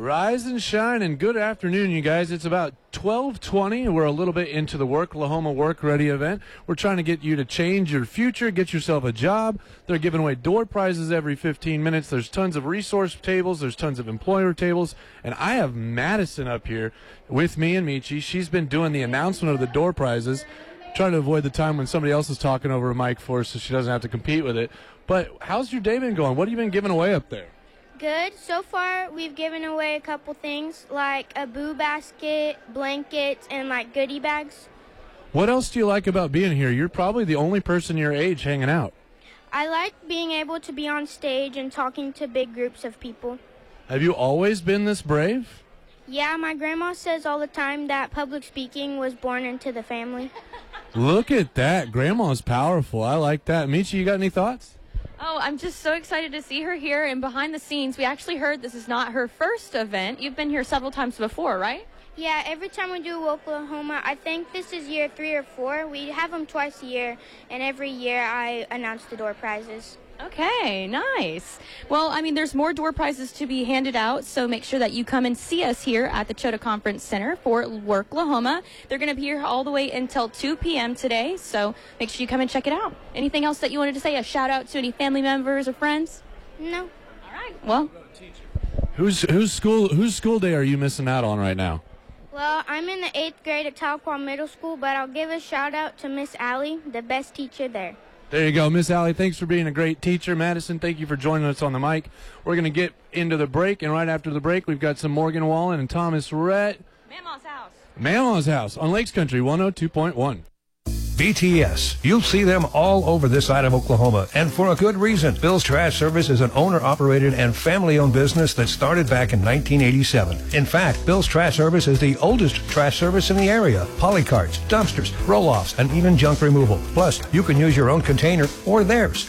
Rise and shine, and good afternoon, you guys. It's about 12:20. We're a little bit into the Worklahoma Work Ready event. We're trying to get you to change your future, get yourself a job. They're giving away door prizes every 15 minutes. There's tons of resource tables. There's tons of employer tables. And I have Madison up here with me and Michi. She's been doing the announcement of the door prizes, trying to avoid the time when somebody else is talking over a mic for her so she doesn't have to compete with it. But how's your day been going? What have you been giving away up there? Good. So far, we've given away a couple things like a boo basket, blankets, and like goodie bags. What else do you like about being here? You're probably the only person your age hanging out. I like being able to be on stage and talking to big groups of people. Have you always been this brave? Yeah, my grandma says all the time that public speaking was born into the family. Look at that. Grandma's powerful. I like that. Michi, you got any thoughts? Oh, I'm just so excited to see her here. And behind the scenes, we actually heard this is not her first event. You've been here several times before, right? Yeah, every time we do Oklahoma, I think this is year 3 or 4. We have them twice a year, and every year I announce the door prizes. Okay, nice. Well, I mean, there's more door prizes to be handed out, so make sure that you come and see us here at the Chota Conference Center for Worklahoma. They're going to be here all the way until 2 p.m. today, so make sure you come and check it out. Anything else that you wanted to say? A shout out to any family members or friends? No. All right. Well, Whose school day are you missing out on right now? Well, I'm in the 8th grade at Tahlequah Middle School, but I'll give a shout out to Miss Allie, the best teacher there. There you go, Miss Allie. Thanks for being a great teacher. Madison, thank you for joining us on the mic. We're going to get into the break, and right after the break, we've got some Morgan Wallen and Thomas Rhett. Mama's house. Mama's House on Lakes Country 102.1. BTS. You'll see them all over this side of Oklahoma, and for a good reason. Bill's Trash Service is an owner-operated and family-owned business that started back in 1987. In fact, Bill's Trash Service is the oldest trash service in the area. Polycarts, dumpsters, roll-offs, and even junk removal. Plus, you can use your own container or theirs.